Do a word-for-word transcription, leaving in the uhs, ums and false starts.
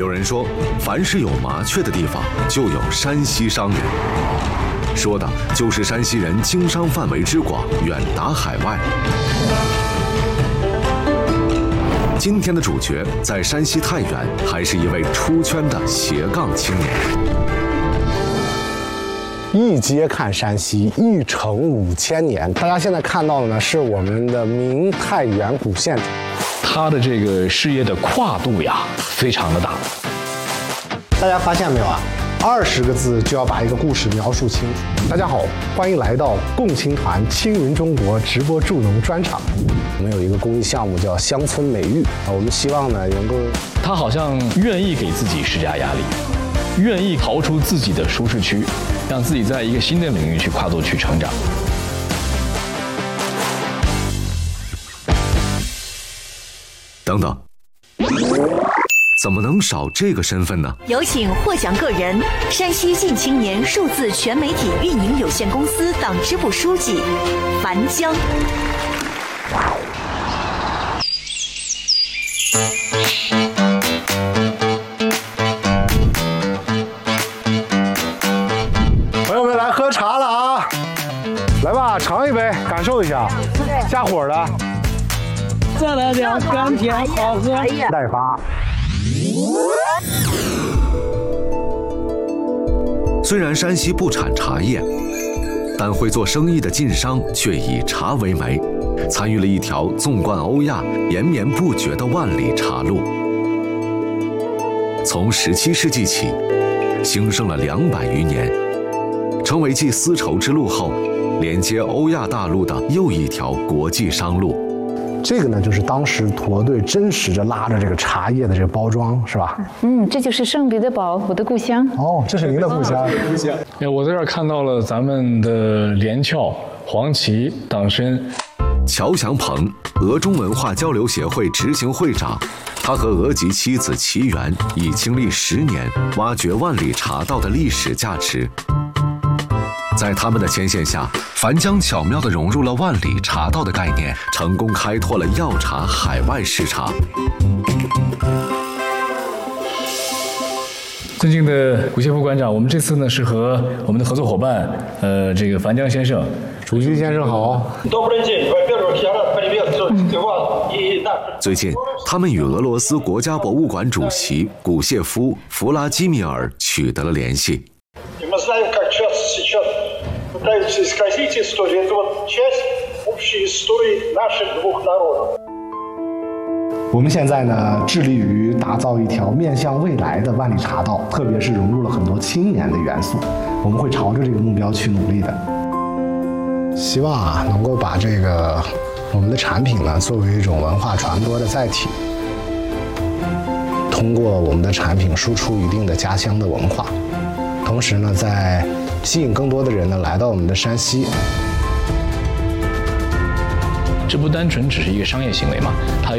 有人说，凡是有麻雀的地方，就有山西商人，说的就是山西人经商范围之广，远达海外。今天的主角在山西太原，还是一位出圈的斜杠青年。 一街看山西，一城五千年。大家现在看到的呢，是我们的明太原古县。 他的这个事业的跨度呀，非常的大。 大家发现没有啊？二十个字就要把一个故事描述清楚。大家好，欢迎来到共青团青云中国直播助农专场。我们有一个公益项目叫乡村美育啊，我们希望呢能够， 他好像愿意给自己施加压力，愿意逃出自己的舒适区，让自己在一个新的领域去跨度去成长。 等等，怎么能少这个身份呢？ 有请获奖个人：山西劲青年数字全媒体运营有限公司党支部书记樊江。 朋友们来喝茶了啊！来吧，尝一杯，感受一下，下火的。 再来点甘甜好喝。 代发。 虽然山西不产茶叶，但会做生意的晋商却以茶为媒，参与了一条纵贯欧亚、延绵不绝的万里茶路。从十七世纪起，兴盛了两百余年，成为继丝绸之路后，连接欧亚大陆的又一条国际商路。 这个呢，就是当时驼队真实着拉着这个茶叶的这个包装，是吧？ 嗯，这就是圣彼得堡，我的故乡。 哦，这是您的故乡。 哎，我在这儿看到了咱们的连翘、黄旗、党参。 乔祥鹏，俄中文化交流协会执行会长，他和俄籍妻子齐媛已经历十年，挖掘万里茶道的历史价值。在他们的牵线下，樊江巧妙地融入了万里茶道的概念，成功开拓了药茶海外市场。 尊敬的古谢副馆长，我们这次呢是和我们的合作伙伴，呃，这个樊江先生， 主席先生好。 最近，他们与俄罗斯国家博物馆主席古谢夫·弗拉基米尔取得了联系。 пытаются исказить историю. Это вот часть общей истории наших двух народов. 我们现在呢，致力于打造一条面向未来的万里茶道，特别是融入了很多青年的元素。我们会朝着这个目标去努力的。希望啊，能够把这个我们的产品呢，作为一种文化传播的载体，通过我们的产品输出一定的家乡的文化，同时呢，在吸引更多的人呢来到我们的山西。 这不单纯只是一个商业行为嘛，它